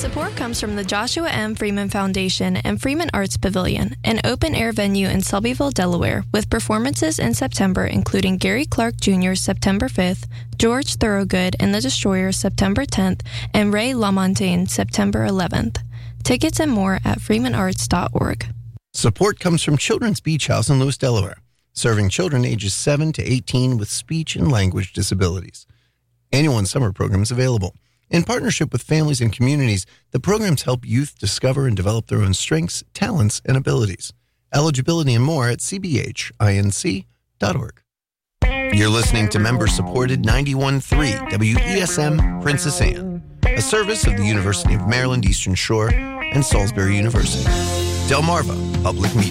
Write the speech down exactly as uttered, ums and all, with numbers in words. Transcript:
Support comes from the Joshua M. Freeman Foundation and Freeman Arts Pavilion, an open-air venue in Selbyville, Delaware, with performances in September including Gary Clark Junior September fifth, George Thorogood and the Destroyers September tenth, and Ray LaMontagne September eleventh. Tickets and more at freeman arts dot org. Support comes from Children's Beach House in Lewis, Delaware, serving children ages seven to eighteen with speech and language disabilities. Annual and summer programs available. In partnership with families and communities, the programs help youth discover and develop their own strengths, talents, and abilities. Eligibility and more at c b h inc dot org. You're listening to member-supported ninety-one point three W E S M Princess Anne, a service of the University of Maryland Eastern Shore and Salisbury University. Delmarva Public Media.